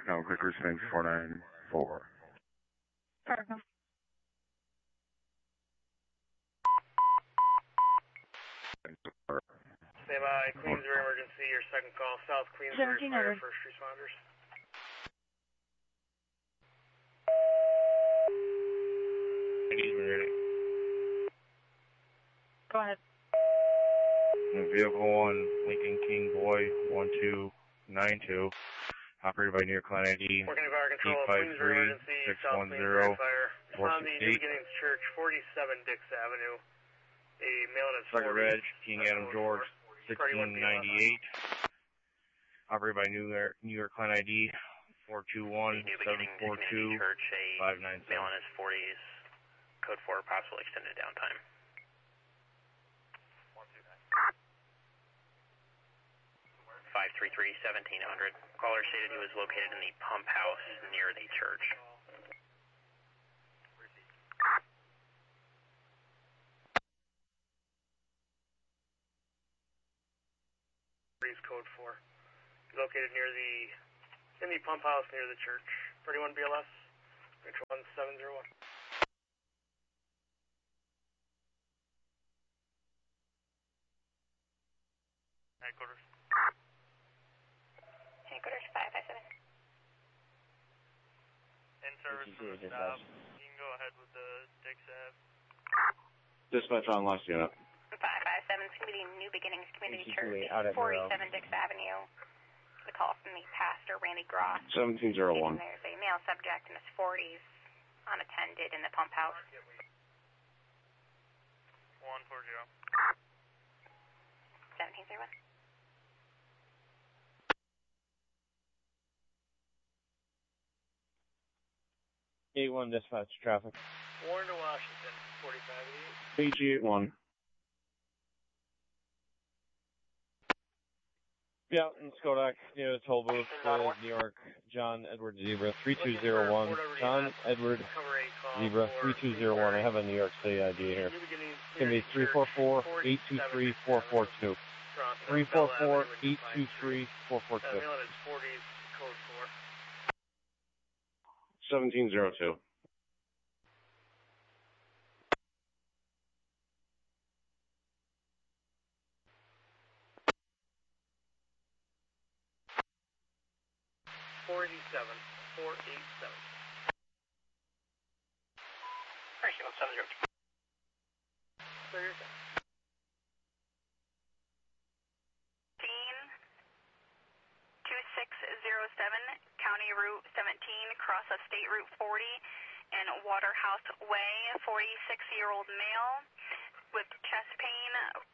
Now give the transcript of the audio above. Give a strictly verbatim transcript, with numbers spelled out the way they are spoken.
Park now, Vickers Sphinx four nine four. Park now. Stay by, Queensbury emergency, your second call, South Queensbury Fire, first responders. Go ahead. Vehicle one, Lincoln King Boy one two nine two, operated by New York Line I D eight five three six one zero four six eight. Beginnings Church, forty-seven Dix Avenue. A male in his Sucker Reg, King Adam George, sixteen ninety-eight, operated by New York, New York Line I D four two one seven four two five nine seven. Male in his forties, code four, possible extended downtime. five three three, seventeen hundred. Caller stated he was located in the pump house near the church. Code four. Located near the, in the pump house near the church. thirty-one B L S, Victor one seven zero one. Headquarters. Headquarters five five seven. In service for the stop. You can go ahead with the Dix Ave. Dispatch on last unit. five five seven, it's going to be New Beginnings Community Church, forty-seven Dix Avenue. The call from the pastor, Randy Gross. seventeen oh one. There's a male subject in his forties, unattended in the pump house. one four zero. seventeen oh one. eight one dispatch traffic. Warren to Washington, forty-five eighty-eight. B G eight one. Yeah, in Skodak, near the toll booth, uh, New York, John Edward Zebra, three two zero one. John Edward Zebra, three two zero one. I have a New York City I D here. It's going to be three four four, eight two three, four four two. three four four, eight two three, four four two. seventeen oh two. four eighty-seven, four eighty-seven. Ratio seven zero two. Clear your time. two six zero seven, County Route seventeen, cross of State Route forty, and Waterhouse Way, forty-six-year-old male with chest pain,